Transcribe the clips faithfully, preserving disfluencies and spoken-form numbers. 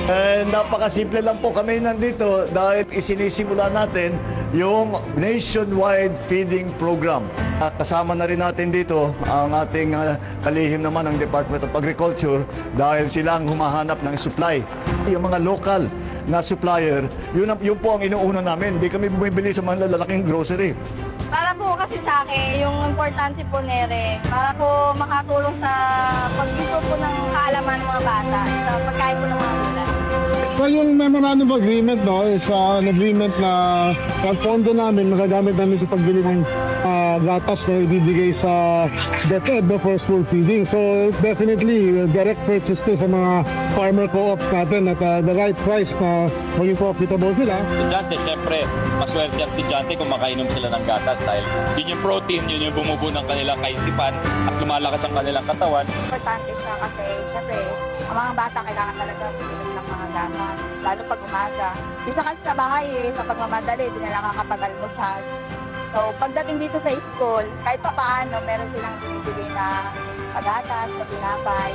Eh, napakasimple lang po kami nandito dahil isinisimula natin yung nationwide feeding program. Ah, Kasama na rin natin dito ang ating ah, kalihim naman ng Department of Agriculture dahil sila ang humahanap ng supply. Yung mga local na supplier, yun, ang- yun po ang inuuna namin. Hindi kami bumibili sa mga lalaking grocery. Para po kasi sa akin, yung importante po nere, para po makatulong sa pag-ito po ng kaalaman ng mga bata sa pagkain po ng mga gulay. So yung memorandum of agreement, no, is uh, an agreement na ang pondo namin magagamit namin sa pagbili ng uh, gatas na ibibigay sa DepEd, no, for school feeding. So definitely, uh, direct purchase to sa mga farmer co-ops natin at uh, the right price na maging profitable sila. Estudyante, syempre, maswerte ang estudyante kung makainom sila ng gatas dahil yun yung protein, yun yung bumubuo ng kanilang kaisipan at lumalakas ang kanilang katawan. Importante siya kasi syempre ang mga bata kailangan talaga uminom ng mga gatas, lalo pag umaga. Isa kasi sa bahay eh, sa pagmamadali, di na nakakapag-almusal. So pagdating dito sa school, kahit pa paano, meron silang binibigay na pagatas, patinapay.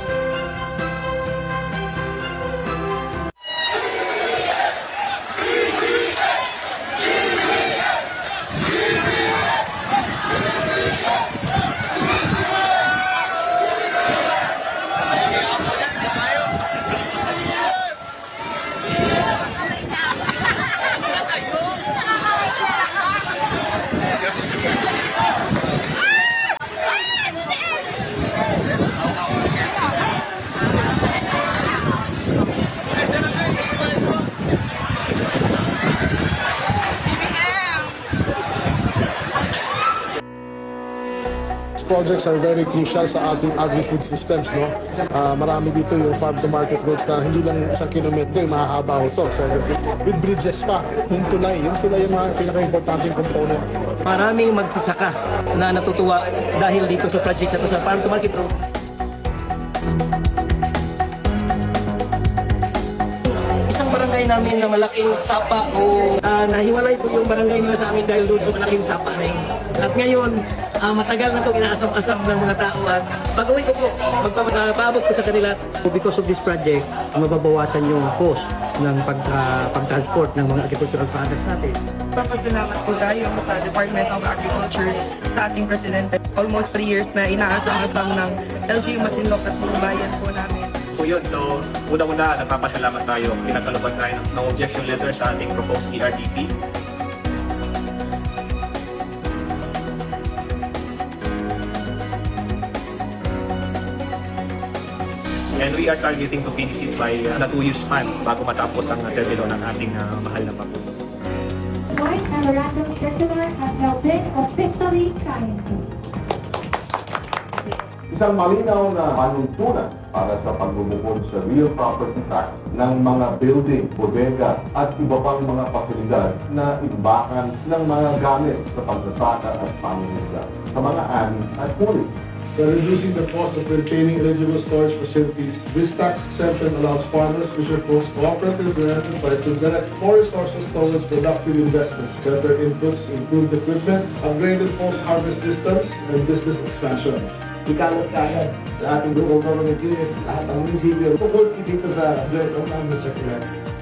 Projects are very crucial sa ating agri-food systems, no? Ah, marami dito yung farm-to-market roads na hindi lang isang kilometro, yung mahahaba ito. So, with bridges pa, yung tulay. Yung tulay yung mga pinaka-importanting component. Maraming magsasaka na natutuwa dahil dito sa project na to sa Farm to Market Road. Isang barangay namin na malaking sapa o uh, nahiwalay po yung barangay nila sa amin dahil doon sa malaking sapa na yun. At ngayon, uh, matagal na ito inaasam-asam ng mga tao at pag-uwi ko po, magpapaabot ko sa kanila. Because of this project, mababawasan yung cost ng pag, uh, pag-transport ng mga agricultural products natin. Papasalamat po tayo sa Department of Agriculture sa ating Presidente. Almost three years na inaasam-asam ng L G U Masinloc at mga bayan po namin. Po yun. So, una-una, nagpapasalamat tayo. Pinagkalooban tayo ng no objection letter sa ating proposed E R D P. And we are targeting to finish it by uh, na two years span bago matapos ang uh, termino ng ating uh, mahal na Pangulo. White Memorandum Circular has now been officially signed. Isang malinaw na panuntunan para sa pagbubukod sa real property tax ng mga building, bodega at iba pang mga pasilidad na imbakan ng mga gamit sa pagsasaka at pangingisda sa mga ani at huli. By reducing the cost of maintaining eligible storage facilities, this tax exemption allows farmers, fisher folks, cooperatives, and enterprises to direct more resources towards productive investments, better inputs, improved equipment, upgraded post-harvest systems, and business expansion. Ikalat-kalat sa ating local government units, lahat ng munisipyo, tungkol dito sa Joint Memorandum Circular.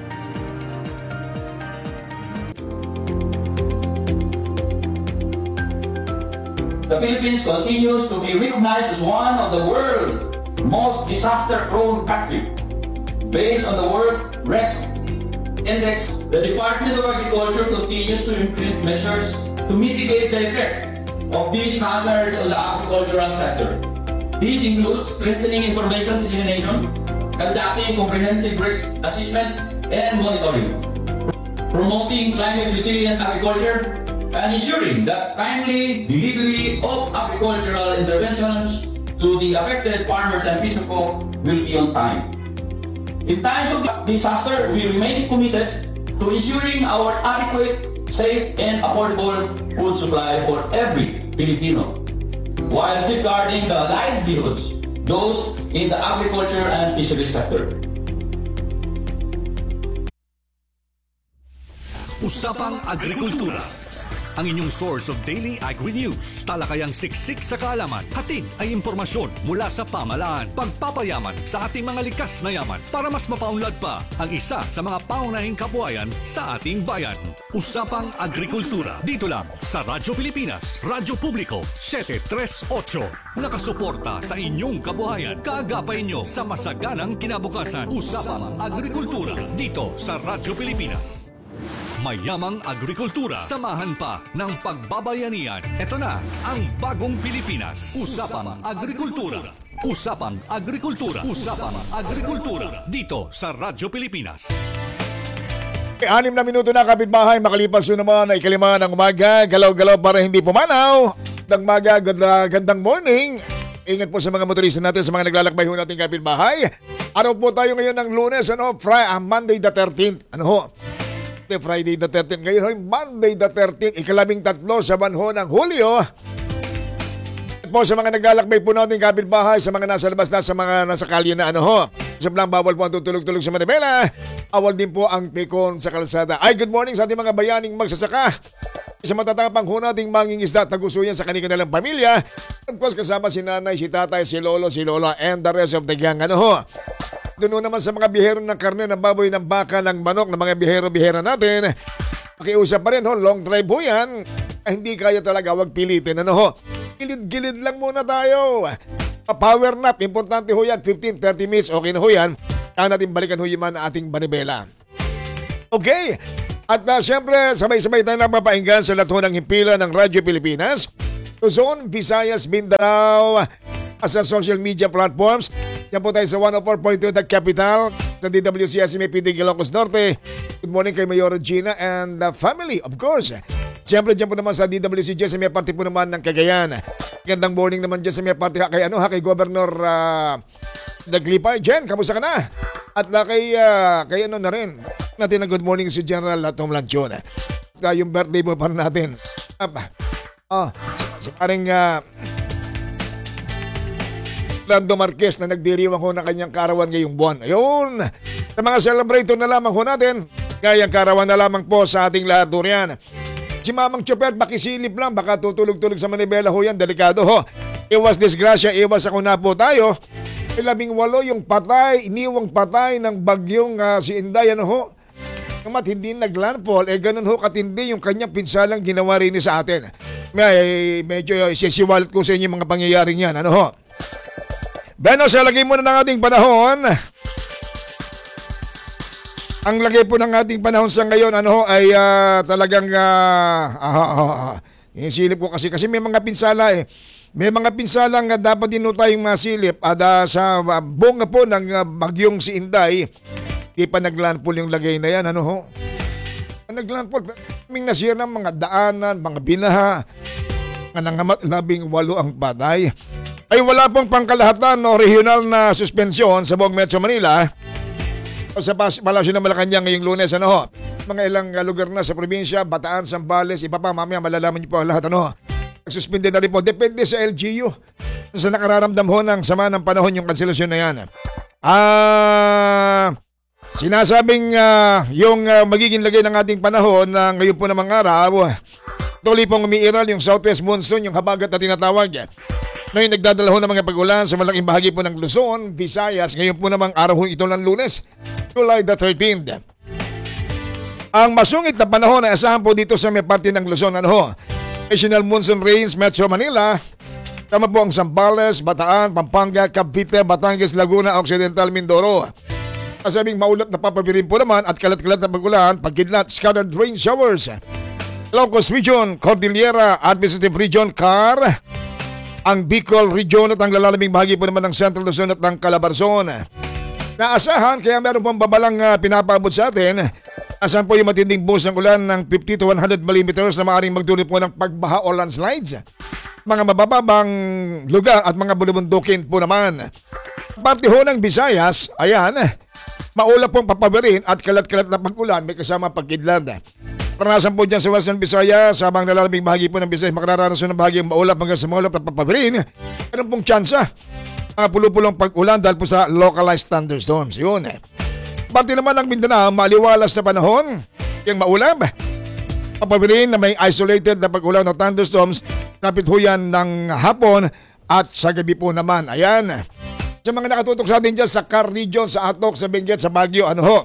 The Philippines continues to be recognized as one of the world's most disaster-prone countries. Based on the World Risk Index, the Department of Agriculture continues to implement measures to mitigate the effect of these hazards on the agricultural sector. These include strengthening information dissemination, conducting comprehensive risk assessment and monitoring, promoting climate-resilient agriculture, and ensuring that timely delivery of agricultural interventions to the affected farmers and fisher folk will be on time. In times of disaster, we remain committed to ensuring our adequate, safe, and affordable food supply for every Filipino, while safeguarding the livelihoods those in the agriculture and fisheries sector. Usapang Agrikultura. ang inyong source of daily agri-news. Talakayang siksik sa kaalaman, hatid ay impormasyon mula sa pamahalaan. Pagpapayaman sa ating mga likas na yaman para mas mapaunlad pa ang isa sa mga paunahing kabuhayan sa ating bayan. Usapang Agrikultura, dito lang sa Radyo Pilipinas, Radyo Publiko, siyete tres otso. Nakasuporta sa inyong kabuhayan, kaagapay nyo sa masaganang kinabukasan. Usapang Agrikultura, dito sa Radyo Pilipinas. Mayamang agrikultura, samahan pa ng pagbabayanihan. Ito na ang bagong Pilipinas. Usapang Agrikultura. Usapang Agrikultura. Usapang Agrikultura. Dito sa Radyo Pilipinas. E, anim na minuto na kapitbahay, makalipas yun naman ay kalima ng umaga. Galaw-galaw para hindi pumanaw. Ng umaga, ganda, gandang morning. Ingat po sa mga motorista natin, sa mga naglalakbay ho natin kapitbahay. Araw po tayo ngayon ng Lunes, ano, Friday, uh, Monday the thirteenth. Ano ho? Friday the thirteenth. Ngayon hoy, Monday the thirteenth, ikalabing tatlo sa banho ng Hulyo. Po sa mga naglalakbay po natin kapitbahay, sa mga nasa labas na, sa mga nasa kalye na ano ho. Sa blang bawal po ang tutulog-tulog sa Manibela. Awal din po ang pikon sa kalsada. Ay, good morning sa ating mga bayaning magsasaka. Sa matatapang ho nating mangingisda at nagusuyan sa kanilang pamilya. Of course, kasama si nanay, si tatay, si lolo, si lola, and the rest of the gang. Ano ho? Doon naman sa mga bihero ng karne, ng baboy, ng baka, ng manok, ng mga bihero-bihera natin. Pakiusap pa rin ho, long drive ho yan. Ay, hindi kaya talaga, wag pilitin. Ano ho? Gilid-gilid lang muna tayo. Power nap, importante ho yan, fifteen to thirty minutes, okay na ho yan. Kaya natin balikan ho yung man ating Manibela. Okay, at uh, syempre, sabay-sabay tayo napapainggan sa lahat ho ng himpilan ng Radyo Pilipinas. Luzon, Visayas, Mindanao, sa social media platforms. Yan po tayo sa one oh four point two The Capital, sa D W C S M A P D Ilocos Norte. Good morning kay Mayor Regina and the family, of course. Siyempre dyan po naman sa D W C S M A Party po naman ng Cagayan. Gandang morning naman dyan sa may party kay, ano, ha, kay Governor uh, Daglipay. Jen, kamusta ka na? At uh, kay, uh, kay ano na rin, natin na good morning si General Tom Lanchon. Uh, yung birthday mo pa natin. Uh, oh, so, parang... Uh, Lando Marquez na nagdiriwang ho ng kanyang karawan ngayong buwan. Ayun, sa mga celebrator na lamang ho natin, kayang karawan na lamang po sa ating lahat ho riyan. Si Mamang Chopper, bakisilip lang, baka tutulog-tulog sa Manibela ho yan, delikado ho. Iwas disgrasya, iwas ako na po tayo. Labing walo yung patay, iniwang patay ng bagyong uh, si Inday, ano ho. Kamat hindi naglandfall, eh ganun ho katindi yung kanyang pinsalang ginawa rin sa atin. May, medyo sisiwalat ko sa inyo mga pangyayaring yan, ano ho. Beno, sa lagay muna ng ating panahon. Ang lagay po ng ating panahon sa ngayon, ano ay uh, talagang uh, ah, ah, ah, inisilip ko kasi kasi may mga pinsala eh. May mga pinsalang uh, dapat din tayong masilip at uh, sa uh, bunga po ng uh, bagyong si Inday, di pa naglandfall yung lagay na yan, ano ho? Naglandfall, kaming nasira ng mga daanan, mga binaha, nga nangamat labing walo ang patay. Ay wala pong pangkalahatan o regional na suspensyon sa buong Metro Manila o sa Palasyo ng Malacanang ngayong Lunes, ano ho. Mga ilang lugar na sa probinsya, Bataan, Zambales, iba pa, mamaya malalaman niyo po ang lahat, ano ho. Nagsuspende na rin po, depende sa L G U sa nakararamdam ho ng sama ng panahon yung kanselasyon na yan. Ah, sinasabing uh, yung uh, magiging lagay ng ating panahon na ngayon po namang araw, tuloy pong umiiral yung southwest monsoon, yung habagat na tinatawag. Ngayon nagdadala ho ng mga pag-ulan sa malaking bahagi po ng Luzon, Visayas. Ngayon po namang araw ho ito ng Lunes, July the thirteenth. Ang masungit na panahon ay asahan po dito sa may parte ng Luzon. Ano ho? National monsoon rains, Metro Manila. Tama po ang Zambales, Bataan, Pampanga, Cavite, Batangas, Laguna, Occidental, Mindoro. Kasabing maulap na papabirin po naman at kalat-kalat na pag-ulan, pagkidlat, scattered rain showers. Ilocos Region, Cordillera, Administrative Region, C A R, ang Bicol Region at ang lalalaming bahagi po naman ng Central Luzon at ng Calabarzon. Naasahan, kaya meron pong babalang uh, pinapabot sa atin. Asahan po yung matinding buhos ng ulan ng fifty to one hundred millimeters na maaaring magdulot po ng pagbaha o landslides. Mga mabababang lugar at mga bulubundukin po naman. Parte ho ng Visayas, ayan, maulap pong papabirin at kalat-kalat na pag-ulan, may kasama pagkidlad. Karanasan po dyan sa Western Visayas, habang nalalabing bahagi po ng Visayas, makararasan ng bahagi ng maulap hanggang sa maulap at papabirin. Meron pong tsansa, mga pulo-pulong pag-ulan dahil po sa localized thunderstorms. Yun eh. Parte naman ng Mindanao, maliwalas na panahon, yung maulap. Papabilin na may isolated na pag-ulan o thunderstorms kapit ho yan ng hapon at sa gabi po naman. Ayan. Sa mga nakatutok sa atin dyan sa Car Region, sa Atok, sa Benguet, sa Baguio, ano ho?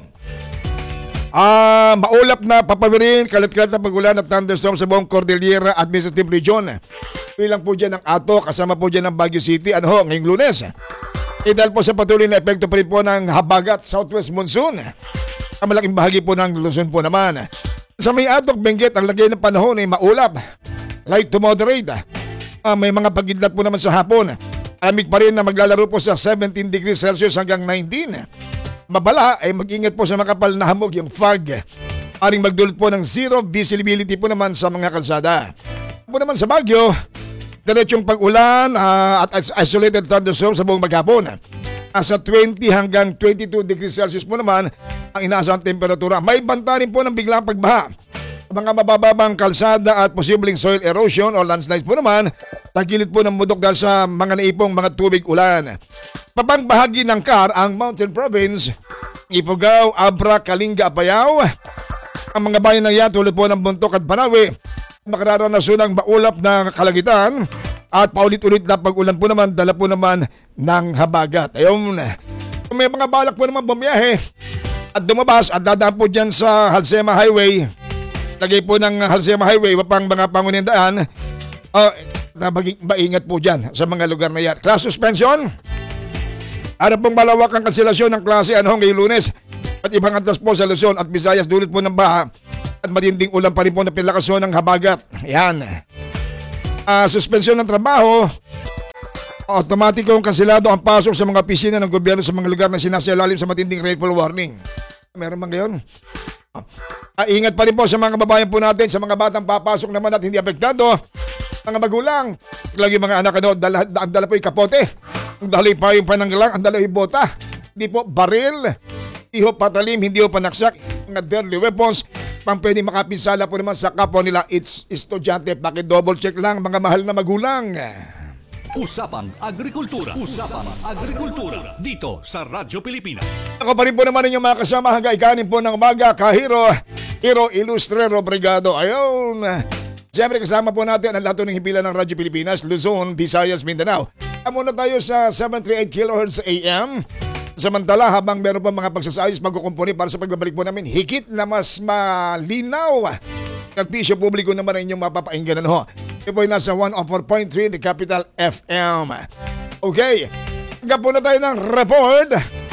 Ah, maulap na papabilin, kalit-kalit na pag-ulan at thunderstorms sa buong Cordillera Administrative Region. Bilang po dyan ng Atok, kasama po dyan ng Baguio City, ano ho, ngayong Lunes. E dahil po sa patuloy na epekto pa rin po ng habagat Southwest Monsoon. Ang malaking bahagi po ng Luzon po naman. Sa may Atok, Benguet, ang lagay ng panahon ay maulap, light to moderate. Uh, may mga pagidlat po naman sa hapon. Amig pa rin na maglalaro po sa seventeen degrees Celsius hanggang nineteen. Mabala ay mag-ingat po sa makapal na hamog, yung fog. Aring magdulot po ng zero visibility po naman sa mga kalsada. Po naman sa Baguio, diretsong pag-ulan uh, at isolated thunderstorms sa buong maghapon. Sa twenty hanggang twenty-two degrees Celsius po naman ang inaasahang temperatura. May banta rin po ng biglang pagbaha. Mga mabababang kalsada at posibleng soil erosion o landslides po naman, tagilid po ng mudok dahil sa mga naipong mga tubig ulan. Papang bahagi ng C A R ang Mountain Province, Ifugao, Abra, Kalinga, Apayao. Ang mga bayan na yan tulad po ng Buntok at Banawe, makararanasan ng maulap na kalagitan at paulit-ulit na pag-ulan po naman, dala po naman ng habagat. Ayun, kung may mga balak po naman bumiyahe at dumabas at dadaan po dyan sa Halsema Highway, lagay po ng Halsema Highway wapang mga pangunindaan, uh, na maging maingat po dyan sa mga lugar na yan. Class suspension, ano pong malawak ang kanselasyon ng klase ano ngayong Lunes at ibang antas po sa Luzon at Visayas dulot po ng baha at matinding ulan pa rin po na pinakasyon ng habagat. Yan. Uh, suspensyon ng trabaho, automatikong kanselado ang pasok sa mga opisina ng gobyerno sa mga lugar na sinasailalim sa matinding rainfall warning. Meron bang gayon? Uh, ingat pa rin po sa mga kababayan po natin, sa mga batang papasok naman at hindi apektado. Mga magulang, lagi mga anak ano, dala, ang dala po yung kapote, ang dala pa yung pananggalang, ang dala yung bota, hindi po baril, hindi ho patalim, hindi ho panaksak, mga deadly weapons, pang pwede makapinsala po naman sa kapwa nila. It's estudyante, paki-double check lang mga mahal na magulang. Usapang Agrikultura. Usapang Agrikultura. Dito sa Radyo Pilipinas. Ako pa rin po naman inyong mga kasama hanggang ikanin po ng umaga, Kahiro, Hiro Ilustrero Brigado. Ayun. Siyempre kasama po natin ang lahat ng himpilan ng Radyo Pilipinas, Luzon, Visayas, Mindanao. Muna tayo sa seven thirty-eight kilohertz A M. Samantala habang meron pa mga pagsasayos, pagkukumpuni para sa pagbabalik po namin, higit na mas malinaw. Servisyo publiko naman ang inyong mapapainggan. Ano? Ito po ay nasa one oh four point three The Capital F M. Okay. Hanggang po na tayo ng report.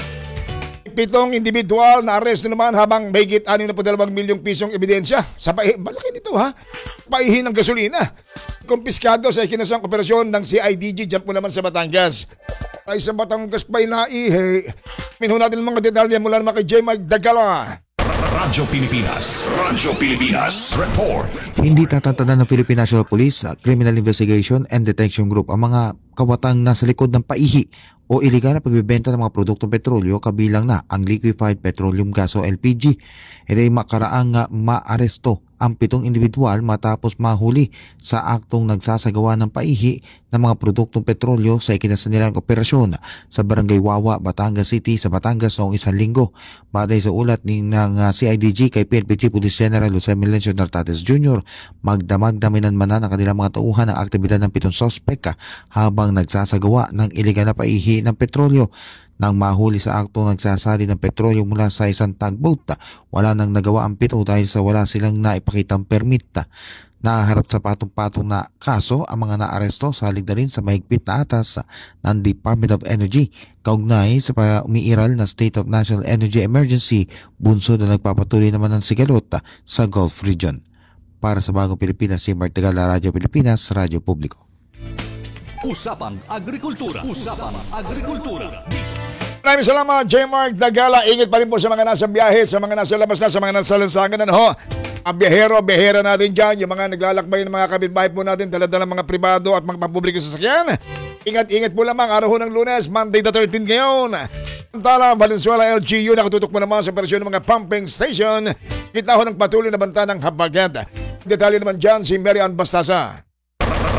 Pitong individual na aresto naman habang mahigit anim na dalawang milyong pisong ebidensya sa paihi. Malaki nito ha. Paihi ng gasolina. Kumpiskado sa ikinasang operasyon ng C I D G dyan po naman sa Batangas. Ay sa Batangas pa'y naihi. Minho natin mga detalye mula naman kay J. Mike Dagala. Radyo Pilipinas. Radyo Pilipinas. Report. Hindi tatantanan ng Philippine National Police, Criminal Investigation and Detection Group ang mga kawatang nasa likod ng paihi o iligal na pagbibenta ng mga produktong petrolyo kabilang na ang liquefied petroleum gas o L P G. Ito'y makaraang maaresto ang pitong individual matapos mahuli sa aktong nagsasagawa ng paihi ng mga produktong petrolyo sa ikinasanilang operasyon sa Barangay Wawa, Batangas City sa Batangas noong isang linggo. Batay sa ulat ng C I D G kay P N P G Police General Jose Melencio Nartates Junior, magdamag-daminan man ang kanilang mga tauhan ng aktibidad ng pitong sospek habang nagsasagawa ng iligal na paihi ng petrolyo. Nang mahuli sa akto nagsasali ng petrolyo mula sa isang tugboat, wala nang nagawa ang pito dahil sa wala silang naipakitang permit. Naharap sa patong-patong na kaso ang mga naaresto salig na rin sa mahigpit na atas ng Department of Energy kaugnay sa umiiral na State of National Energy Emergency, bunsod na nagpapatuloy naman ng sigalot sa Gulf Region. Para sa Bagong Pilipinas, si Mark Tagala, Radyo Pilipinas, Radyo Publiko. Usapang Agrikultura. Usapang Agrikultura. Maraming salamat, J. Mark Dagala. Ingat pa rin po sa mga nasa biyahe, sa mga nasa labas na, sa mga nasa lansangan. Ano? Ang biyahero, biyahera natin dyan, yung mga naglalakbay ng mga kapitbahay po natin, dala-dala mga pribado at mga pampubliko sa sasakyan. Ingat-ingat po lamang, araw ng Lunes, Monday the thirteenth ngayon. Samantala, Valenzuela L G U, nakatutok mo naman sa operasyon ng mga pumping station. Kita ho ng patuloy na banta ng habagat. Detalye naman dyan si Mary Ann Bastasa.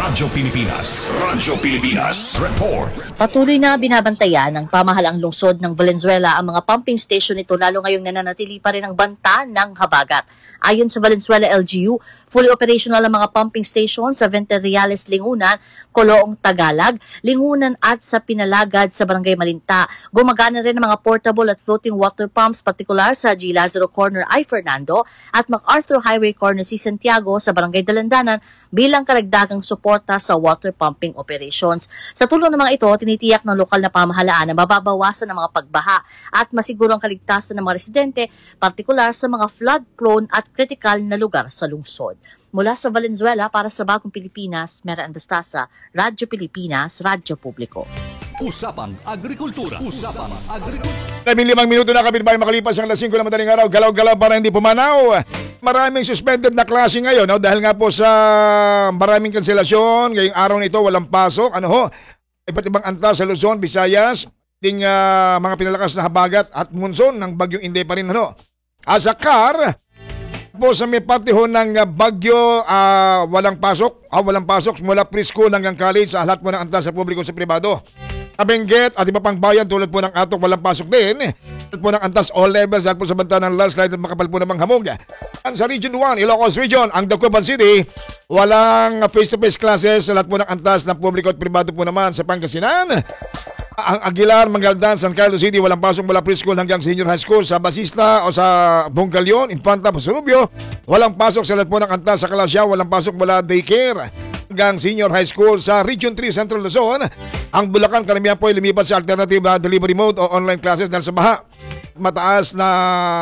Radyo Pilipinas. Radyo Pilipinas. Report. Patuloy na binabantayan ng pamahalaang lungsod ng Valenzuela ang mga pumping station nito lalo ngayong nananatili pa rin ang banta ng habagat. Ayon sa Valenzuela L G U, fully operational ang mga pumping station sa Venteriales, Lingunan, Coloong, Tagalog, Lingunan at sa Pinalagad sa Barangay Malinta. Gumagana rin ang mga portable at floating water pumps, partikular sa G. Lazaro Corner I. Fernando at MacArthur Highway Corner C. Santiago sa Barangay Dalandanan bilang karagdagang suporta sa water pumping operations. Sa tulong ng mga ito, tinitiyak ng lokal na pamahalaan na mababawasan ang mga pagbaha at masiguro ang kaligtasan ng mga residente, partikular sa mga flood-prone at kritikal na lugar sa lungsod. Mula sa Valenzuela para sa Bagong Pilipinas, Mera Anastasa, Radyo Pilipinas, Radyo Publiko. Usapang Agrikultura. Usapang Agrikultura. Labing limang minuto na kapitbahay makalipas ang alas singko na madaling araw. Galaw-galaw para hindi pumanaw. Maraming suspended na klase ngayon no? Dahil nga po sa maraming kanselasyon. Ngayong araw nito walang pasok. Ano ho? Iba't ibang antas sa Luzon, Visayas, ding uh, mga pinalakas na habagat at monson ng bagyong Inday pa rin. Ano? Asakar po sa may parte ho ng uh, bagyo, uh, walang pasok. Ah, walang pasok mula preschool hanggang college sa lahat po ng antas sa publiko sa pribado. Kabengget at iba pang bayan tulad po ng Atok walang pasok din. Tulad po ng antas all levels at po sa banta ng landslide at makapal po namang hamog. At sa Region one, Ilocos Region, ang Dagupan City, walang face-to-face classes sa lahat po ng antas ng publiko at pribado po naman sa Pangasinan. Ang Aguilar, Mangaldan, San Carlos City, walang pasok mula preschool hanggang senior high school. Sa Basista o sa Bonggalyon, Infanta, Pasurubio, walang pasok sa lahat po ng antas sa Kalasya, walang pasok mula daycare hanggang senior high school. Sa Region three, Central Luzon, ang Bulacan, karamihan po ay lumipat sa alternative delivery mode o online classes dahil sa baha. Mataas na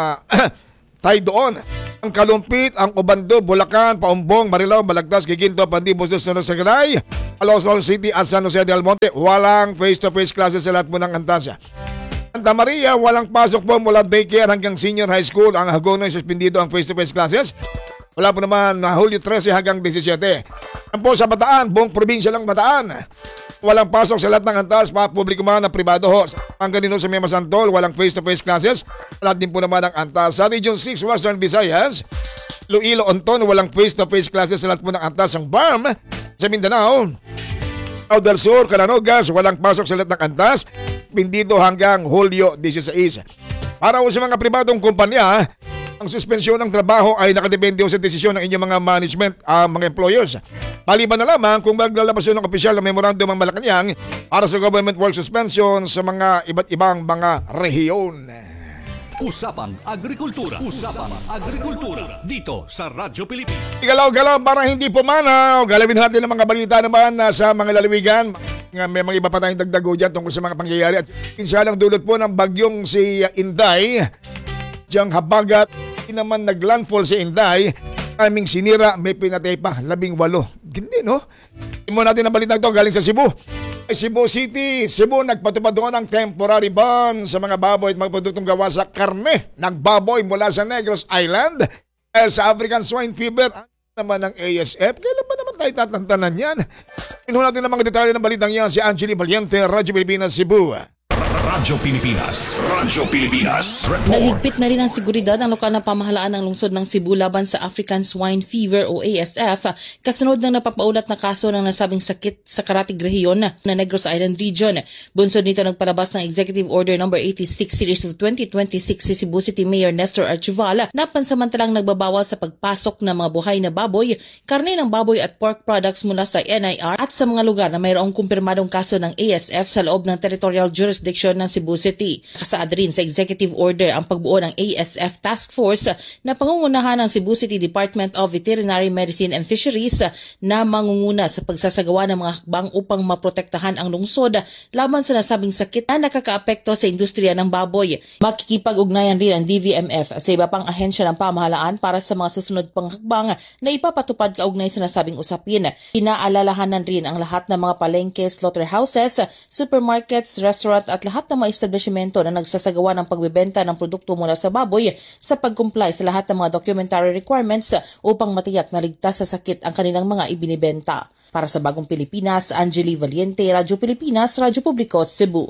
tayo doon. Ang Kalumpit, ang Obando, Bulacan, Paumbong, Marilao, Balagtas, Giginto, Pandi, Bustos, Sagray, Alosol City at San Jose del Monte, walang face-to-face classes sa lahat po ng antasya. Santa Maria, walang pasok po mula daycare hanggang senior high school. Ang Hagonoy, suspindido ang face-to-face classes. Wala po naman na Hulyo thirteen hanggang seventeen. Ang po sa Bataan, buong probinsya lang Bataan. Walang pasok sa lahat ng antas, pa publiko man na pribado ho. Ang ganino sa Mema Santol, walang face-to-face classes. Lahat din po naman ang antas. Sa Region six, Western Visayas, Iloilo, Onton, walang face-to-face classes sa lahat po ng antas. Ang B A R M sa Mindanao, Ao del Sur, Cananogas, walang pasok sa lahat ng antas. Pindido hanggang Hulyo sixteen. Para po sa mga pribadong kumpanya, ang suspensyon ng trabaho ay nakadepende sa desisyon ng inyong mga management, uh, mga employers. Maliban na lamang kung maglalabas yun ng opisyal na memorandum ang Malacanang para sa government work suspension sa mga iba't ibang mga rehiyon. Usapang Agrikultura. Usapang Agrikultura. Dito sa Radyo Pilipinas. Galaw-galaw para hindi pumanaw. Galawin natin ang mga balita naman uh, sa mga lalawigan. May mga iba pa tayong dagdago dyan tungkol sa mga pangyayari. At pinsalang dulot po ng bagyong si Inday. Diyang habagat, hindi naman naglandfall si Inday. Aming sinira, may pinatay pa, labing walo. Gindi, no? Imo natin ang balita ito galing sa Cebu. Cebu City, Cebu, nagpatupad doon ang temporary ban sa mga baboy at mga produktong gawa sa karne ng baboy mula sa Negros Island dahil sa African Swine Fever. Ano naman ang A S F? Kailan ba naman tayo tatantanan yan? Inuha natin ang mga detalye ng balitang yan si Angeli Valiente, Radyo Pilipinas, Cebu. Radyo Pilipinas. Radyo Pilipinas. Report. Nahigpit na rin ang seguridad ng lokal na pamahalaan ng lungsod ng Cebu laban sa African Swine Fever o A S F kasunod ng napapaulat na kaso ng nasabing sakit sa Karatig rehiyon na Negros Island Region. Bunsod nito nagpalabas ng Executive Order number eighty-six Series of twenty twenty-six si Cebu City Mayor Nestor Archival na pansamantalang nagbabawal sa pagpasok ng mga buhay na baboy, karne ng baboy at pork products mula sa N I R at sa mga lugar na mayroong kumpirmadong kaso ng A S F sa loob ng territorial jurisdiction ng Cebu City. Kasaad rin sa Executive Order ang pagbuo ng A S F Task Force na pangungunahan ng Cebu City Department of Veterinary Medicine and Fisheries na mangunguna sa pagsasagawa ng mga hakbang upang maprotektahan ang lungsod laban sa nasabing sakit na nakakaapekto sa industriya ng baboy. Makikipag-ugnayan rin ang D V M F sa iba pang ahensya ng pamahalaan para sa mga susunod pang hakbang na ipapatupad kaugnay sa nasabing usapin. Pinaalalahanan rin ang lahat ng mga palengke, slaughterhouses, supermarkets, restaurant at lahat ng mga establishmento na nagsasagawa ng pagbebenta ng produkto mula sa baboy sa pag-comply sa lahat ng mga documentary requirements upang matiyak na ligtas sa sakit ang kanilang mga ibinibenta. Para sa Bagong Pilipinas, Angeli Valiente, Radyo Pilipinas, Radyo Publiko, Cebu.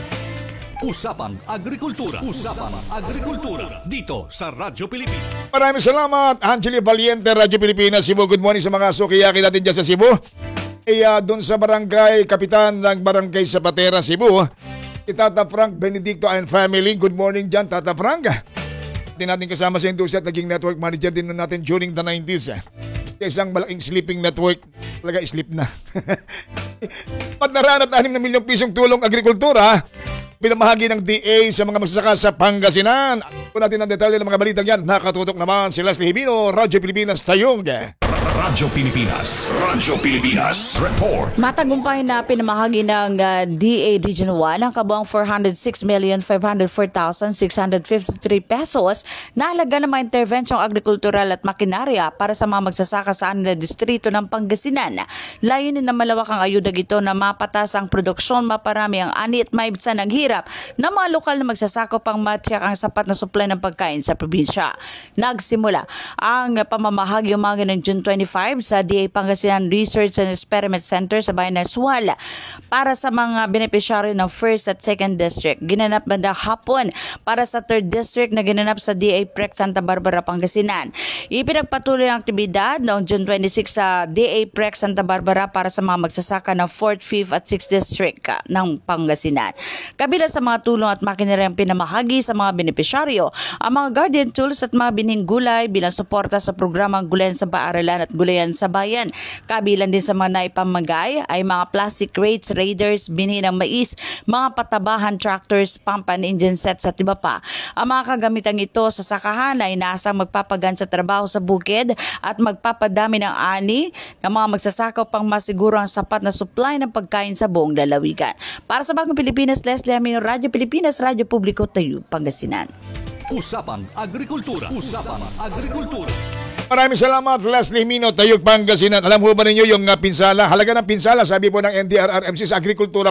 Usapang Agrikultura. Usapang Agrikultura. Dito sa Radyo Pilipinas. Maraming salamat, Angeli Valiente, Radyo Pilipinas, Cebu. Good morning sa mga sukiyaki natin dyan sa Cebu. ay uh, doon sa barangay, kapitan ng barangay Zapatera, Cebu, si Tata Frank Benedicto and family. Good morning dyan, Tata Frank. Hindi natin kasama sa industry at naging network manager din natin during the nineties. Isang malaking sleeping network, talaga sleep na. Patnaran at anim na milyong pisong tulong agrikultura, pinamahagi ng D A sa mga magsasaka sa Pangasinan. Kung natin ang detalye ng mga balitang yan, nakatutok naman si Leslie Himino, Radyo Pilipinas, Tayong. Radyo Pilipinas. Radyo Pilipinas. Report. Matagumpay na pinamahagi ng uh, D A Region one ang kabuang four hundred six million five hundred four thousand six hundred fifty-three pesos na halaga ng mga intervensyong agrikultural at makinarya para sa mga magsasaka sa anila distrito ng Pangasinan. Layunin na malawak ang ayuda ito na mapatas ang produksyon, maparami ang ani at maibsan ang hirap ng mga lokal na magsasaka pang matyak ang sapat na supply ng pagkain sa probinsya. Nagsimula ang pamamahagi umaga ng June twenty-five sa D A Pangasinan Research and Experiment Center sa bayan ng Sual para sa mga beneficiary ng first at second district. Ginanap banda hapon para sa third district na ginanap sa D A P R E C Santa Barbara, Pangasinan. Ipinagpatuloy ang aktibidad noong June twenty-six sa D A P R E C Santa Barbara para sa mga magsasaka ng fourth, fifth at sixth district ng Pangasinan. Kabila sa mga tulong at makineryang pinamahagi sa mga beneficiaryo, ang mga guardian tools at mga binhing gulay bilang suporta sa programang Gulayan sa Paaralan at Gulayan sa Bayan. Kabilang din sa mga naipamagay ay mga plastic crates, raiders, binhi ng mais, mga patabahan, tractors, pump and engine sets at iba pa. Ang mga kagamitang ito sa sakahan ay inaasang magpapagan sa trabaho sa bukid at magpapadami ng ani ng mga magsasaka pang masiguro ang sapat na supply ng pagkain sa buong lalawigan. Para sa Bagong Pilipinas, Leslie Amino, Radyo Pilipinas, Radyo Publiko, Tayo, Pangasinan. Usapang Agrikultura. Usapang Agrikultura. Maraming salamat, Leslie Himino, Tayog, Pangasinan. Alam mo ba ninyo yung uh, pinsala? Halaga ng pinsala, sabi po ng N D R R M C sa agrikultura